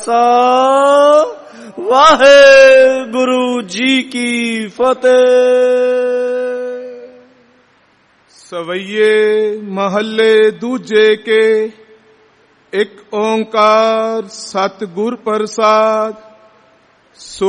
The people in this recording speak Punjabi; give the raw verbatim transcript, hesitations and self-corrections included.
ਵਾਹਿਗੁਰੂ ਜੀ ਕੀ ਫਤਿਹ। ਸਵਈਏ ਮਹੱਲੇ ਦੂਜੇ ਕੇ ਇੱਕ ਓੰਕਾਰ ਸਤਿਗੁਰ ਪ੍ਰਸਾਦ। ਸੋ